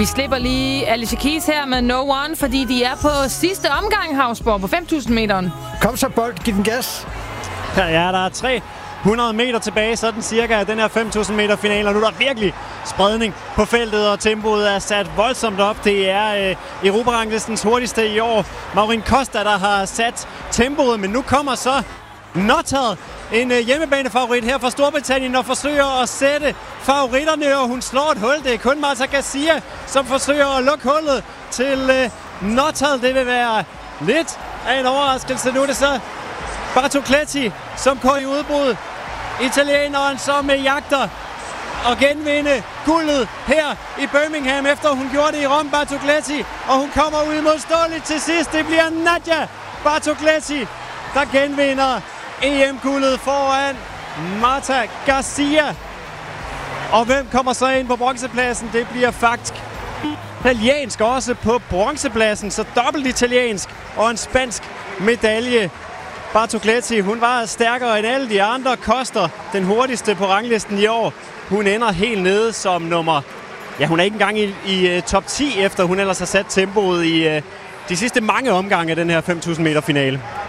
Vi slipper lige Alicia Keys her med No One, fordi de er på sidste omgang, Hausborg, på 5.000 meteren. Kom så, Bold. Giv den gas. Ja, der er 300 meter tilbage, sådan cirka af den her 5.000 meter finale. Og nu er der virkelig spredning på feltet, og tempoet er sat voldsomt op. Det er Europa-ranglistens hurtigste i år, Maureen Costa, der har sat tempoet. Men nu kommer så Nuttall, en hjemmebanefavorit her fra Storbritannien, og forsøger at sætte favoritterne, og hun slår et hul. Det er kun Marta Garcia, som forsøger at lukke hullet til Nuttall. Det vil være lidt af en overraskelse. Nu er det så Bartocletti, som går i udbrud. Italieneren, som jagter og genvinde guldet her i Birmingham, efter hun gjorde det i Rom, Bartocletti. Og hun kommer uimodståeligt til sidst. Det bliver Nadia Bartocletti, der genvinder EM-guldet foran Marta Garcia. Og hvem kommer så ind på bronzepladsen? Det bliver faktisk italiensk også på bronzepladsen, så dobbelt italiensk og en spansk medalje. Bartocletti, hun var stærkere end alle de andre. Costa, den hurtigste på ranglisten i år. Hun ender helt nede som nummer... Ja, hun er ikke engang i top 10, efter hun ellers har sat tempoet i de sidste mange omgange af den her 5.000 meter finale.